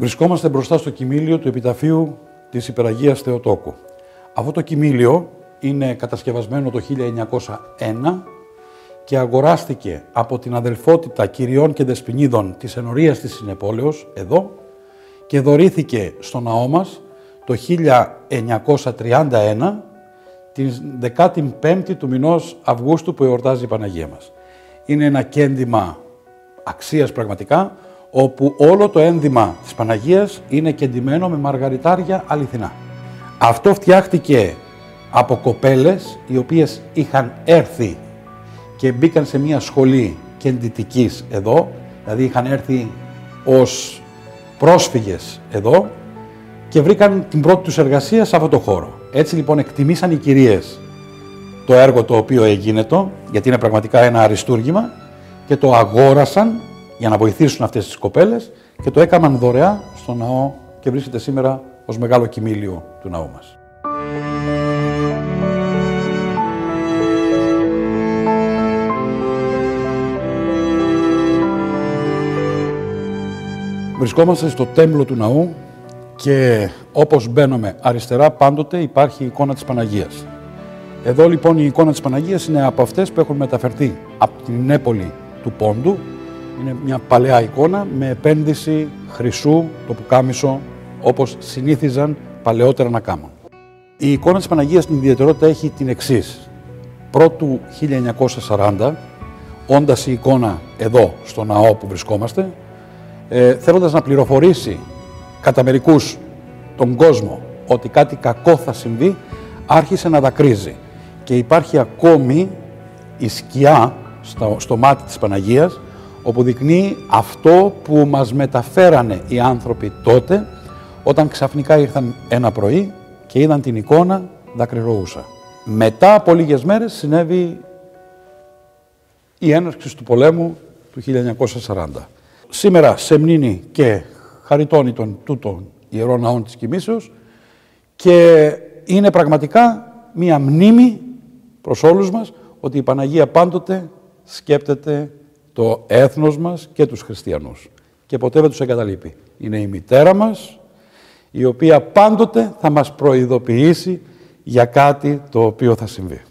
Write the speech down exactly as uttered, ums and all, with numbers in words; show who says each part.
Speaker 1: Βρισκόμαστε μπροστά στο κοιμήλιο του επιταφείου της Υπεραγίας Θεοτόκου. Αυτό το κοιμήλιο είναι κατασκευασμένο το χίλια εννιακόσια ένα και αγοράστηκε από την αδελφότητα κυριών και δεσποινίδων της ενορίας της Συνεπόλεως, εδώ, και δωρήθηκε στο ναό μας το χίλια εννιακόσια τριάντα ένα, την δεκάτη πέμπτη του μηνός Αυγούστου που εορτάζει η Παναγία μας. Είναι ένα κέντημα αξίας πραγματικά, όπου όλο το ένδυμα της Παναγίας είναι κεντυμένο με μαργαριτάρια αληθινά. Αυτό φτιάχτηκε από κοπέλες οι οποίες είχαν έρθει και μπήκαν σε μια σχολή κεντητικής εδώ, δηλαδή είχαν έρθει ως πρόσφυγες εδώ και βρήκαν την πρώτη τους εργασία σε αυτό το χώρο. Έτσι λοιπόν εκτιμήσαν οι κυρίες το έργο το οποίο έγινε το, γιατί είναι πραγματικά ένα αριστούργημα, και το αγόρασαν για να βοηθήσουν αυτές τις κοπέλες και το έκαναν δωρεά στο ναό και βρίσκεται σήμερα ως μεγάλο κοιμήλιο του ναού μας. Βρισκόμαστε στο τέμπλο του ναού και όπως μπαίνουμε αριστερά πάντοτε υπάρχει η εικόνα της Παναγίας. Εδώ λοιπόν η εικόνα της Παναγίας είναι από αυτές που έχουν μεταφερθεί από την Νέπολη του Πόντου. Είναι μια παλαιά εικόνα με επένδυση χρυσού το πουκάμισο όπως συνήθιζαν παλαιότερα να κάνουν. Η εικόνα της Παναγίας την ιδιαιτερότητα έχει την εξής. Πρώτου χίλια εννιακόσια σαράντα, όντας η εικόνα εδώ στο ναό που βρισκόμαστε, ε, θέλοντας να πληροφορήσει κατά μερικούς τον κόσμο ότι κάτι κακό θα συμβεί, άρχισε να δακρύζει. Και υπάρχει ακόμη η σκιά στο, στο μάτι της Παναγίας, όπου δεικνύει αυτό που μας μεταφέρανε οι άνθρωποι τότε, όταν ξαφνικά ήρθαν ένα πρωί και είδαν την εικόνα δακρυρωούσα. Μετά από λίγες μέρες συνέβη η έναρξη του πολέμου του χίλια εννιακόσια σαράντα. Σήμερα σε μνήνη και χαριτώνει των τούτων ιερών ναών της Κοιμήσεως και είναι πραγματικά μία μνήμη προς όλους μας ότι η Παναγία πάντοτε σκέπτεται το έθνος μας και τους χριστιανούς και ποτέ δεν τους εγκαταλείπει. Είναι η μητέρα μας, η οποία πάντοτε θα μας προειδοποιήσει για κάτι το οποίο θα συμβεί.